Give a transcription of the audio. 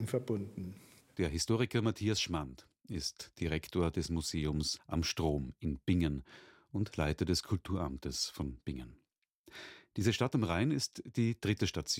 verbunden. Der Historiker Matthias Schmand ist Direktor des Museums am Strom in Bingen und Leiter des Kulturamtes von Bingen. Diese Stadt am Rhein ist die dritte Station